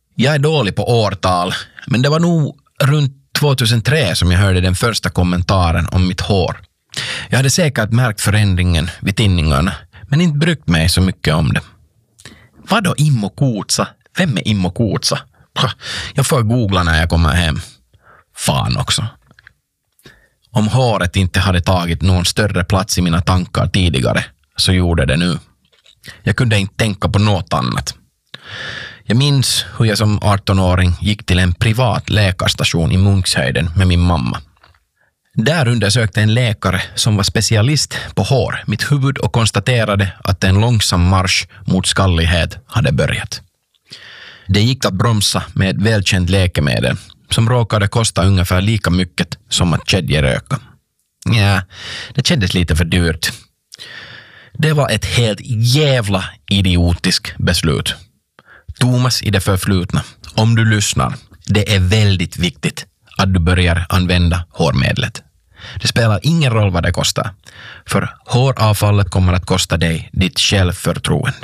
Jag är dålig på årtal, men det var nog runt 2003 som jag hörde den första kommentaren om mitt hår. Jag hade säkert märkt förändringen vid tinningarna, men inte brytt mig så mycket om det. Vad då Immo Kuutsa? Vem är Immo Kuutsa? Jag får googla när jag kommer hem. Fan också. Om håret inte hade tagit någon större plats i mina tankar tidigare, så gjorde det nu. Jag kunde inte tänka på något annat. Jag minns hur jag som 18-åring gick till en privat läkarstation i Munkshöjden med min mamma. Där undersökte en läkare som var specialist på hår mitt huvud och konstaterade att en långsam marsch mot skallighet hade börjat. Det gick att bromsa med ett välkänt läkemedel som råkade kosta ungefär lika mycket som att kedjeröka. Ja, det kändes lite för dyrt. Det var ett helt jävla idiotiskt beslut. Thomas i det förflutna, om du lyssnar, det är väldigt viktigt att du börjar använda hårmedlet. Det spelar ingen roll vad det kostar, för håravfallet kommer att kosta dig ditt självförtroende.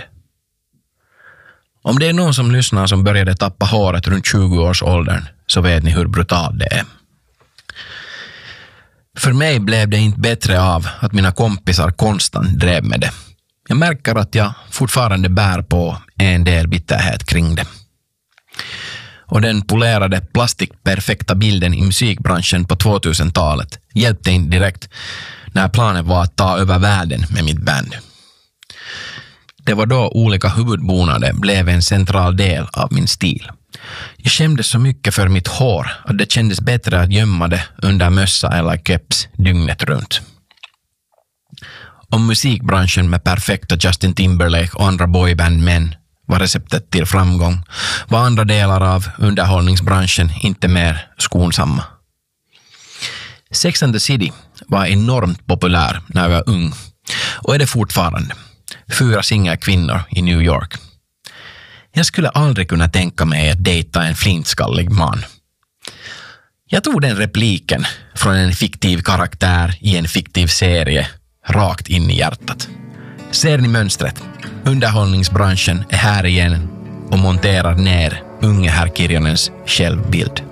Om det är någon som lyssnar som började tappa håret runt 20-årsåldern, så vet ni hur brutalt det är. För mig blev det inte bättre av att mina kompisar konstant drev med det. Jag märker att jag fortfarande bär på en del bitterhet kring det. Och den polerade plastikperfekta bilden i musikbranschen på 2000-talet hjälpte inte direkt när planen var att ta över världen med mitt band. Det var då olika huvudbonader blev en central del av min stil. Jag skämdes så mycket för mitt hår att det kändes bättre att gömma det under mössa eller keps dygnet runt. Om musikbranschen med perfekta Justin Timberlake och andra boybandmän var receptet till framgång, var andra delar av underhållningsbranschen inte mer skonsamma. Sex and the City var enormt populär när jag var ung och är det fortfarande. 4 singelkvinnor i New York. Jag skulle aldrig kunna tänka mig att dejta en flintskallig man. Jag tog den repliken från en fiktiv karaktär i en fiktiv serie rakt in i hjärtat. Ser ni mönstret? Underhållningsbranschen är här igen och monterar ner unge herr Kirjonens självbild.